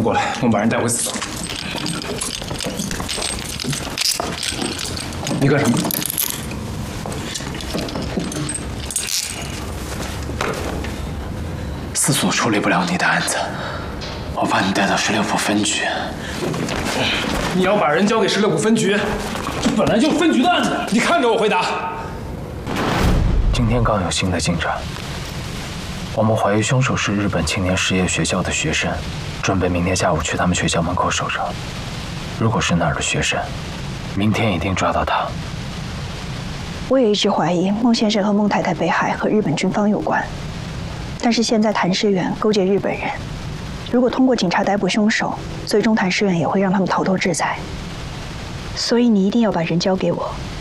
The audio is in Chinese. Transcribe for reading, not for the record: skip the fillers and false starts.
们过来，我们把人带回死岛。你干什么？ 司所处理不了你的案子，我把你带到16府分局。 你要把人交给16府分局，这本来就是分局的案子。你看着我回答。 今天刚有新的进展，我们怀疑凶手是日本青年实业学校的学生，准备明天下午去他们学校门口守着。如果是那儿的学生，明天一定抓到他。 我也一直怀疑孟先生和孟太太被害和日本军方有关，但是现在谭师远勾结日本人，如果通过警察逮捕凶手，最终谭师远也会让他们逃脱制裁。所以你一定要把人交给我。